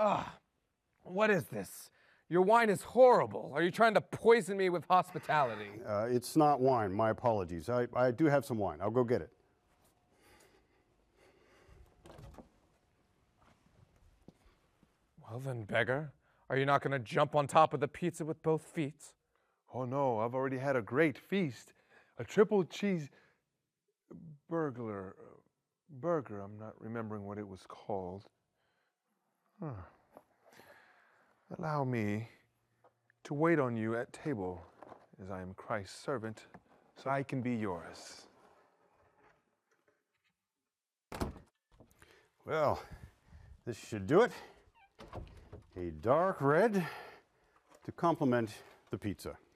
Ah, what is this? Your wine is horrible. Are you trying to poison me with hospitality? It's not wine. My apologies. I do have some wine. I'll go get it. Well then, beggar, are you not going to jump on top of the pizza with both feet? Oh no, I've already had a great feast. A triple cheese burger. I'm not remembering what it was called. Allow me to wait on you at table, as I am Christ's servant, so I can be yours. Well, this should do it. A dark red to complement the pizza.